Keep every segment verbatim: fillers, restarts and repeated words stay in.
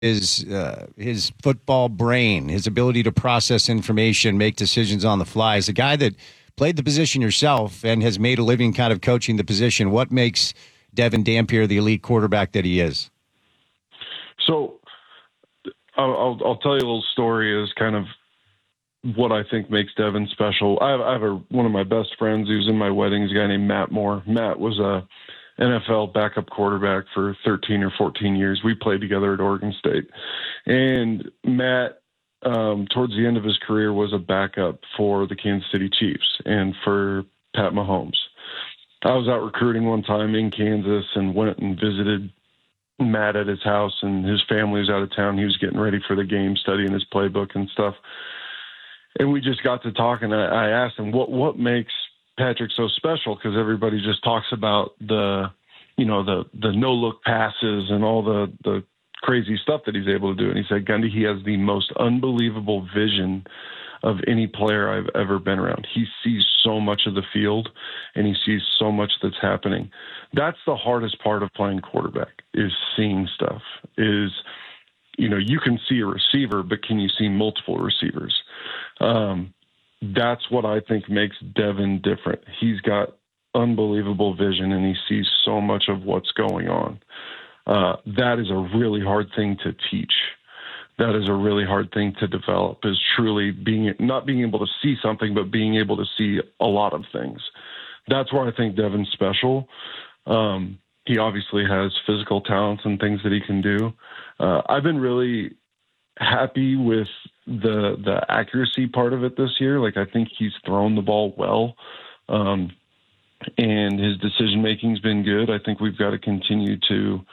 his uh, his football brain, his ability to process information, make decisions on the fly. As a guy that played the position yourself and has made a living kind of coaching the position, what makes Devin Dampier the elite quarterback that he is? So I'll, I'll, I'll tell you a little story as kind of what I think makes Devin special. I have, I have a, one of my best friends who's in my wedding, is a guy named Matt Moore. Matt was a N F L backup quarterback for thirteen or fourteen years. We played together at Oregon State. And Matt, um, towards the end of his career, was a backup for the Kansas City Chiefs and for Pat Mahomes. I was out recruiting one time in Kansas and went and visited Matt at his house, and his family was out of town. He was getting ready for the game, studying his playbook and stuff. And we just got to talking. I, I asked him, what, what makes Patrick so special? Because everybody just talks about the, you know, the, the no look passes and all the, the crazy stuff that he's able to do. And he said, Gundy, he has the most unbelievable vision of any player I've ever been around. He sees so much of the field and he sees so much that's happening. That's the hardest part of playing quarterback, is seeing stuff. Is, you know, you can see a receiver, but can you see multiple receivers? Um, that's what I think makes Devin different. He's got unbelievable vision and he sees so much of what's going on. Uh, that is a really hard thing to teach. That is a really hard thing to develop, is truly being, not being able to see something, but being able to see a lot of things. That's where I think Devin's special. Um, he obviously has physical talents and things that he can do. Uh, I've been really happy with the the accuracy part of it this year. Like, I think he's thrown the ball well, um, and his decision making's been good. I think we've got to continue to,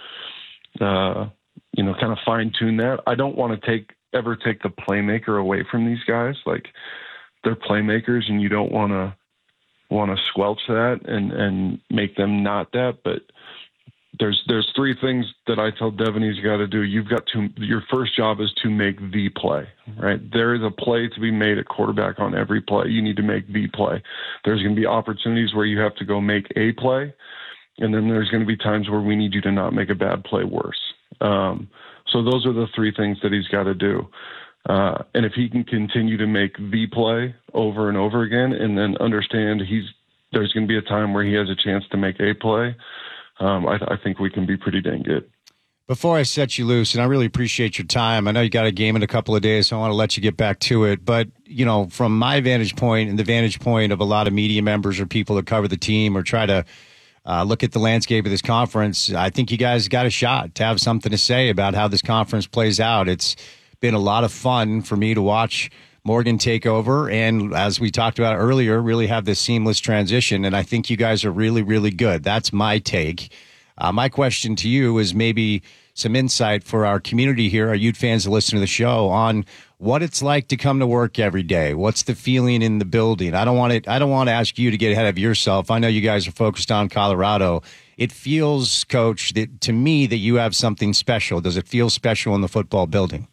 uh, you know, kind of fine tune that. I don't want to take ever take the playmaker away from these guys. Like, they're playmakers, and you don't want to want to squelch that and and make them not that. But There's there's three things that I tell Devin he's got to do. You've got to, your first job is to make the play, right? There is a play to be made at quarterback on every play. You need to make the play. There's going to be opportunities where you have to go make a play, and then there's going to be times where we need you to not make a bad play worse. Um, so those are the three things that he's got to do. Uh, and if he can continue to make the play over and over again, and then understand he's there's going to be a time where he has a chance to make a play, Um, I, I think we can be pretty dang good. Before I set you loose, and I really appreciate your time, I know you got a game in a couple of days, so I want to let you get back to it. But, you know, from my vantage point and the vantage point of a lot of media members or people that cover the team or try to uh, look at the landscape of this conference, I think you guys got a shot to have something to say about how this conference plays out. It's been a lot of fun for me to watch Morgan take over, and as we talked about earlier, really have this seamless transition, and I think you guys are really, really good. That's my take. Uh, my question to you is maybe some insight for our community here, our Ute fans that listen to the show, on what it's like to come to work every day. What's the feeling in the building? I don't want it. I don't want to ask you to get ahead of yourself. I know you guys are focused on Colorado. It feels, Coach, that to me that you have something special. Does it feel special in the football building?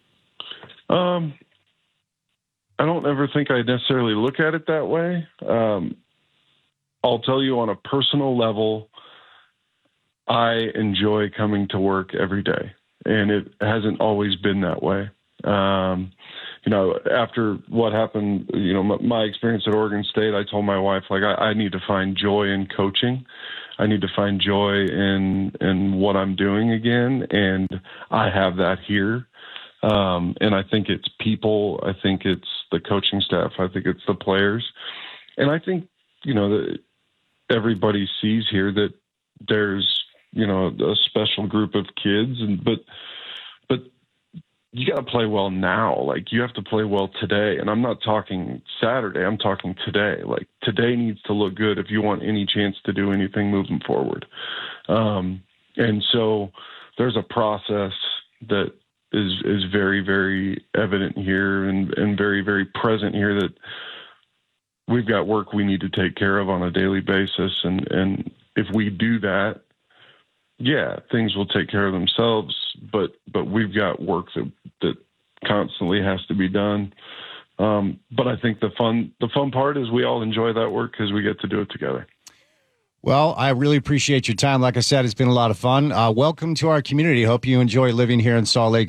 Um. I don't ever think I necessarily look at it that way. Um, I'll tell you, on a personal level, I enjoy coming to work every day, and it hasn't always been that way. Um, you know, after what happened, you know, my, my experience at Oregon State, I told my wife, like, I, I need to find joy in coaching. I need to find joy in in what I'm doing again, and I have that here. Um, and I think it's people. I think it's the coaching staff. I think it's the players. And I think, you know, that everybody sees here that there's, you know, a special group of kids. And but but you got to play well now. Like, you have to play well today. And I'm not talking Saturday. I'm talking today. Like, today needs to look good if you want any chance to do anything moving forward. Um, and so there's a process that is is very, very evident here and, and very, very present here, that we've got work we need to take care of on a daily basis. And, and if we do that, yeah, things will take care of themselves, but but we've got work that, that constantly has to be done. Um, but I think the fun the fun part is we all enjoy that work because we get to do it together. Well, I really appreciate your time. Like I said, it's been a lot of fun. Uh, welcome to our community. Hope you enjoy living here in Salt Lake